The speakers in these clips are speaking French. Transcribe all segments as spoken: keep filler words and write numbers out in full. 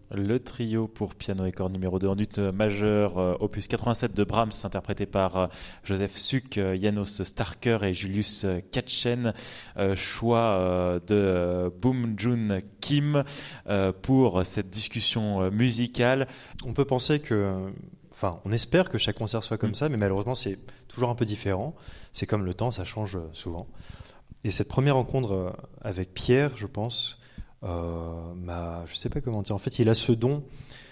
Le trio pour piano et cordes numéro deux en ut majeur, euh, opus quatre-vingt-sept de Brahms, interprété par euh, Joseph Suk, euh, János Starker et Julius euh, Katchen, euh, choix euh, de euh, Boom Joon Kim euh, pour cette discussion euh, musicale. On peut penser que, enfin, on espère que chaque concert soit comme Mm. ça, mais malheureusement, c'est toujours un peu différent. C'est comme le temps, ça change souvent. Et cette première rencontre euh, avec Pierre, je pense, euh, m'a, je sais pas comment dire. En fait, il a ce don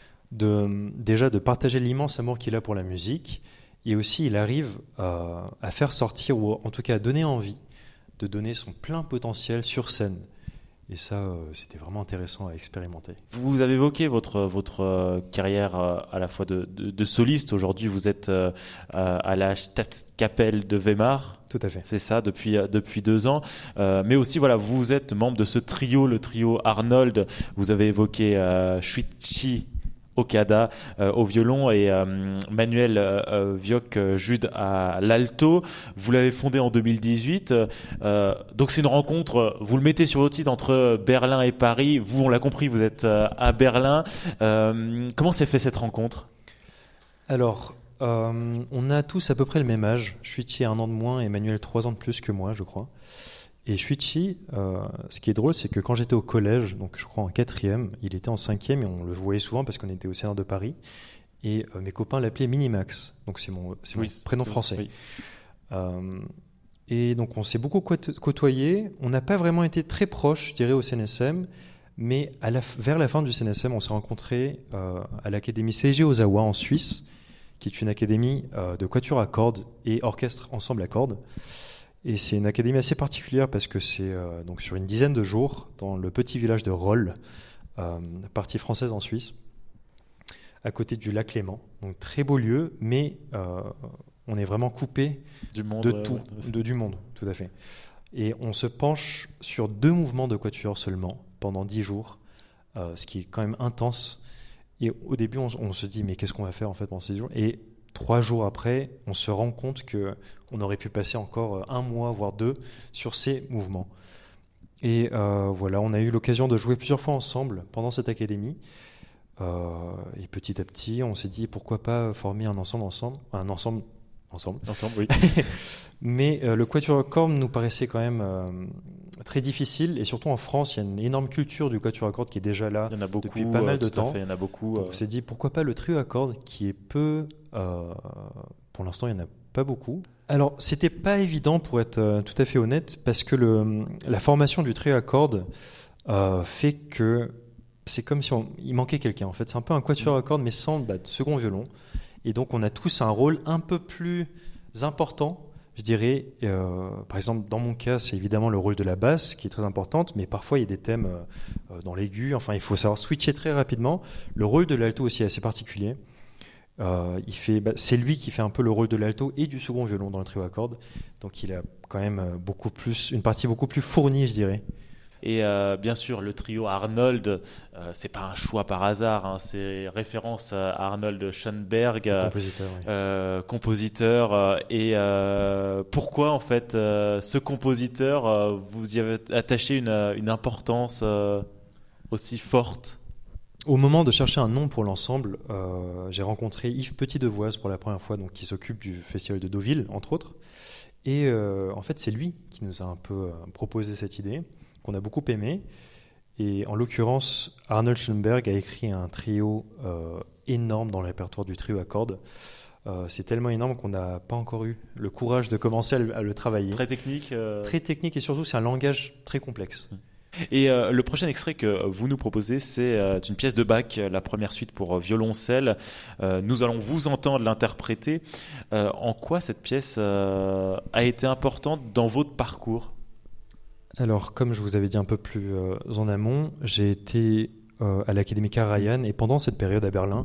de déjà de partager l'immense amour qu'il a pour la musique, et aussi il arrive euh, à faire sortir, ou en tout cas à donner envie de donner son plein potentiel sur scène. Et ça, euh, c'était vraiment intéressant à expérimenter. Vous avez évoqué votre, votre euh, carrière euh, à la fois de, de, de soliste. Aujourd'hui, vous êtes euh, euh, à la Staatskapelle de Weimar. Tout à fait. C'est ça, depuis, euh, depuis deux ans. Euh, mais aussi, voilà, vous êtes membre de ce trio, le trio Arnold. Vous avez évoqué euh, Shuichi Okada euh, au violon et euh, Manuel euh, Vioc-Jude à l'alto. Vous l'avez fondé en deux mille dix-huit. Euh, donc c'est une rencontre, vous le mettez sur votre site, entre Berlin et Paris. Vous, on l'a compris, vous êtes euh, à Berlin. Euh, comment s'est fait cette rencontre ? Alors, euh, on a tous à peu près le même âge. Shuichi a un an de moins et Manuel trois ans de plus que moi, je crois. Et Shuichi, euh, ce qui est drôle, c'est que quand j'étais au collège, donc je crois en quatrième, il était en cinquième et on le voyait souvent parce qu'on était au Cénaire de Paris. Et euh, mes copains l'appelaient Minimax, donc c'est mon, c'est Oui, mon prénom c'est- français. oui. Euh, et donc on s'est beaucoup côte- côtoyés. On n'a pas vraiment été très proches, je dirais, au C N S M, mais à la, f- vers la fin du C N S M, on s'est rencontrés euh, à l'académie Seiji Ozawa en Suisse, qui est une académie euh, de quatuor à cordes et orchestre ensemble à cordes. Et c'est une académie assez particulière parce que c'est euh, donc sur une dizaine de jours dans le petit village de Rolle, euh, partie française en Suisse, à côté du lac Léman. Donc très beau lieu, mais euh, on est vraiment coupé Du monde, de ouais, tout, ouais. de, du monde, tout à fait. Et on se penche sur deux mouvements de quatuor seulement pendant dix jours, euh, ce qui est quand même intense. Et au début, on, on se dit, mais qu'est-ce qu'on va faire en fait pendant ces dix jours ? Et trois jours après, on se rend compte que on aurait pu passer encore un mois, voire deux, sur ces mouvements. Et euh, voilà, on a eu l'occasion de jouer plusieurs fois ensemble pendant cette académie. Euh, et petit à petit, on s'est dit, pourquoi pas former un ensemble ensemble, un ensemble ensemble. Ensemble, oui. Mais euh, le quatuor à cordes nous paraissait quand même euh, très difficile, et surtout en France, il y a une énorme culture du quatuor à cordes qui est déjà là Il y en a beaucoup. depuis pas euh, mal de tout à temps. fait, il y en a beaucoup. Donc euh, on s'est dit pourquoi pas le trio à cordes qui est peu, euh, pour l'instant il n'y en a pas beaucoup. Alors c'était pas évident pour être euh, tout à fait honnête, parce que le, la formation du trio à cordes euh, fait que c'est comme si on, il manquait quelqu'un en fait. C'est un peu un quatuor à cordes mais sans bah, de second violon, et donc on a tous un rôle un peu plus important. Je dirais, euh, par exemple, dans mon cas, c'est évidemment le rôle de la basse qui est très importante, mais parfois il y a des thèmes euh, dans l'aigu. Enfin, il faut savoir switcher très rapidement. Le rôle de l'alto aussi est assez particulier. Euh, il fait, bah, c'est lui qui fait un peu le rôle de l'alto et du second violon dans le trio à cordes. Donc, il a quand même euh, beaucoup plus, une partie beaucoup plus fournie, je dirais. Et euh, bien sûr, le trio Arnold, euh, c'est pas un choix par hasard, hein, c'est référence à Arnold Schoenberg, euh, Compositeur, oui. euh, compositeur. euh, et euh, pourquoi en fait euh, ce compositeur, euh, vous y avez attaché une, une importance euh, aussi forte? Au moment de chercher un nom pour l'ensemble, euh, j'ai rencontré Yves Petit-Devoise pour la première fois, donc qui s'occupe du festival de Deauville, entre autres. Et euh, en fait, c'est lui qui nous a un peu euh, proposé cette idée, qu'on a beaucoup aimé. Et en l'occurrence, Arnold Schoenberg a écrit un trio euh, énorme dans le répertoire du trio à cordes. Euh, c'est tellement énorme qu'on n'a pas encore eu le courage de commencer à le, à le travailler. Très technique. euh, Très technique, et surtout, c'est un langage très complexe. Et euh, le prochain extrait que vous nous proposez, c'est euh, une pièce de Bach, la première suite pour euh, violoncelle. Euh, nous allons vous entendre l'interpréter. Euh, en quoi cette pièce euh, a été importante dans votre parcours ? Alors, comme je vous avais dit un peu plus euh, en amont, j'ai été euh, à l'Académie Karajan, et pendant cette période à Berlin,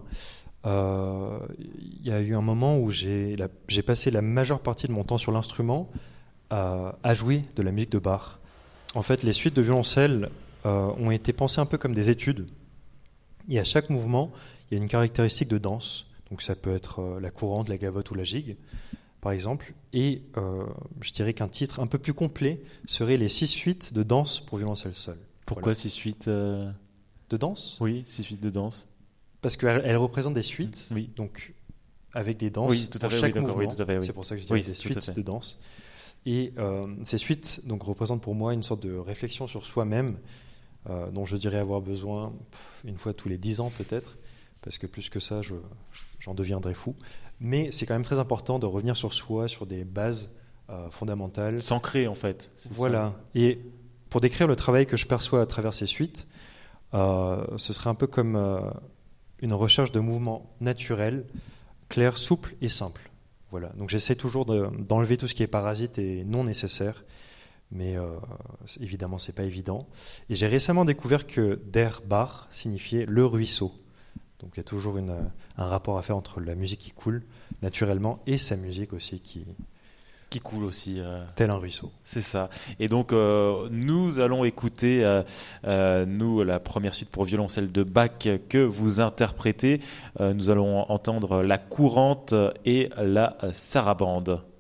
euh, il y a eu un moment où j'ai, la- j'ai passé la majeure partie de mon temps sur l'instrument à, à jouer de la musique de Bach. En fait, les suites de violoncelle euh, ont été pensées un peu comme des études. Et à chaque mouvement, il y a une caractéristique de danse. Donc ça peut être euh, la courante, la gavotte ou la gigue, par exemple. Et euh, je dirais qu'un titre un peu plus complet serait les six suites de danse pour violoncelle seul. Pourquoi Voilà. ces suites euh, de danse. Oui, six suites de danse. Parce qu'elle elle représente des suites, Oui. donc avec des danses Oui, tout à pour fait, chaque oui, d'accord, mouvement. oui, tout à fait, oui. C'est pour ça que je dirais Oui, des tout à fait. suites de danse. Et euh, ces suites donc, représentent pour moi une sorte de réflexion sur soi-même, euh, dont je dirais avoir besoin pff, une fois tous les dix ans peut-être, parce que plus que ça, je, j'en deviendrais fou. Mais c'est quand même très important de revenir sur soi, sur des bases euh, fondamentales. S'ancrer, en fait. C'est Voilà. ça. Et pour décrire le travail que je perçois à travers ces suites, euh, ce serait un peu comme euh, une recherche de mouvements naturels, clairs, souples et simples. Voilà. Donc j'essaie toujours de, d'enlever tout ce qui est parasite et non nécessaire, mais euh, c'est- évidemment c'est pas évident. Et j'ai récemment découvert que Der Bach signifiait le ruisseau. Donc il y a toujours une, un rapport à faire entre la musique qui coule naturellement et sa musique aussi qui Qui coule aussi. euh, tel un ruisseau. C'est ça. Et donc, euh, nous allons écouter, euh, euh, nous, la première suite pour violoncelle de Bach que vous interprétez. Euh, nous allons entendre la courante et la sarabande.